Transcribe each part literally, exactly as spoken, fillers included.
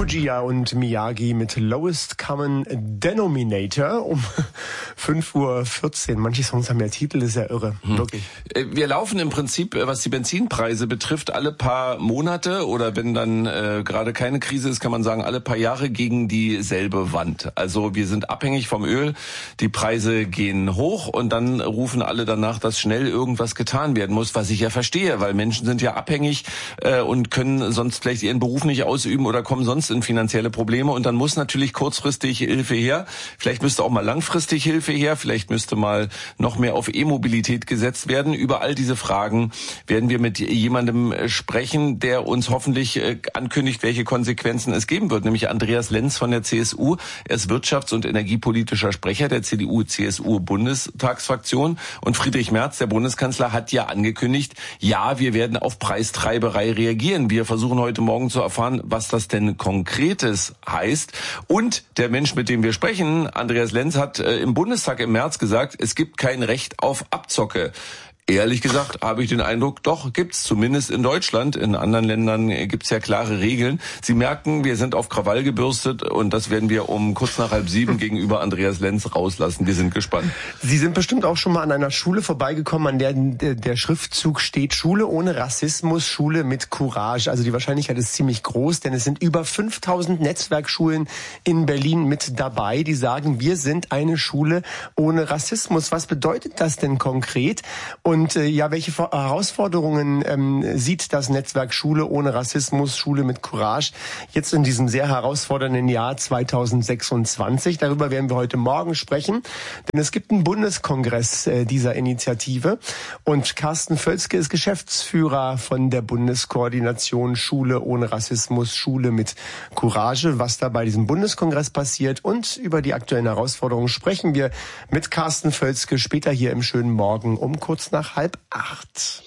Fujiya und Miyagi mit Lowest Common Denominator um fünf Uhr vierzehn. Manche Songs haben ja Titel, das ist ja irre. Hm. Wirklich. Wir laufen im Prinzip, was die Benzinpreise betrifft, alle paar Monate oder wenn dann äh, gerade keine Krise ist, kann man sagen, alle paar Jahre gegen dieselbe Wand. Also wir sind abhängig vom Öl, die Preise gehen hoch und dann rufen alle danach, dass schnell irgendwas getan werden muss, was ich ja verstehe, weil Menschen sind ja abhängig äh, und können sonst vielleicht ihren Beruf nicht ausüben oder kommen sonst in finanzielle Probleme und dann muss natürlich kurzfristig Hilfe her. Vielleicht müsste auch mal langfristig Hilfe her, vielleicht müsste mal noch mehr auf E-Mobilität gesetzt werden. Über all diese Fragen werden wir mit jemandem sprechen, der uns hoffentlich äh, ankündigt, welche Konsequenzen es geben wird, nämlich Andreas Lenz von der C S U. Er ist wirtschafts- und energiepolitischer Sprecher der C D U-C S U-Bundestagsfraktion und Friedrich Merz, der Bundeskanzler, hat ja angekündigt, ja, wir werden auf Preistreiberei reagieren. Wir versuchen heute Morgen zu erfahren, was das denn Konkretes heißt. Und der Mensch, mit dem wir sprechen, Andreas Lenz, hat äh, im Bundestag im März gesagt, es gibt kein Recht auf Abzocke. Ehrlich gesagt habe ich den Eindruck, doch, gibt's zumindest in Deutschland. In anderen Ländern gibt's ja klare Regeln. Sie merken, wir sind auf Krawall gebürstet und das werden wir um kurz nach halb sieben gegenüber Andreas Lenz rauslassen. Wir sind gespannt. Sie sind bestimmt auch schon mal an einer Schule vorbeigekommen, an der der, der Schriftzug steht, Schule ohne Rassismus, Schule mit Courage. Also die Wahrscheinlichkeit ist ziemlich groß, denn es sind über fünftausend Netzwerkschulen in Berlin mit dabei, die sagen, wir sind eine Schule ohne Rassismus. Was bedeutet das denn konkret? Und Und äh, ja, welche Herausforderungen ähm, sieht das Netzwerk Schule ohne Rassismus, Schule mit Courage jetzt in diesem sehr herausfordernden Jahr zweitausendsechsundzwanzig? Darüber werden wir heute Morgen sprechen, denn es gibt einen Bundeskongress äh, dieser Initiative und Carsten Völzke ist Geschäftsführer von der Bundeskoordination Schule ohne Rassismus, Schule mit Courage. Was da bei diesem Bundeskongress passiert und über die aktuellen Herausforderungen sprechen wir mit Carsten Völzke später hier im schönen Morgen um kurz nach halb acht.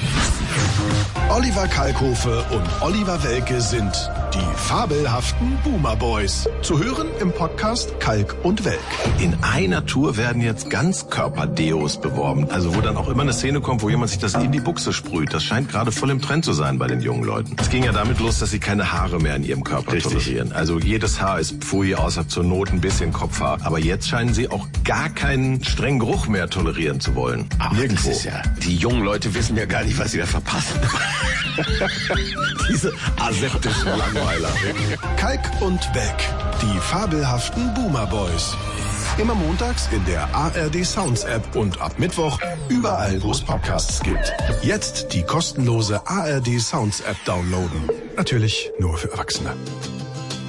Oliver Kalkofe und Oliver Welke sind die fabelhaften Boomer Boys. Zu hören im Podcast Kalk und Welk. In einer Tour werden jetzt Ganzkörper-Deos beworben. Also wo dann auch immer eine Szene kommt, wo jemand sich das in die Buchse sprüht. Das scheint gerade voll im Trend zu sein bei den jungen Leuten. Es ging ja damit los, dass sie keine Haare mehr in ihrem Körper Richtig. tolerieren. Also jedes Haar ist Pfui, außer zur Not ein bisschen Kopfhaar. Aber jetzt scheinen sie auch gar keinen strengen Geruch mehr tolerieren zu wollen. Ach, Nirgendwo. Das ist ja, die jungen Leute wissen ja gar nicht, was sie da verpassen. Diese aseptischen Langweiler. Kalk und Welk, die fabelhaften Boomer Boys. Immer montags in der A R D Sounds App und ab Mittwoch überall, wo es Podcasts gibt. Jetzt die kostenlose A R D Sounds App downloaden. Natürlich nur für Erwachsene.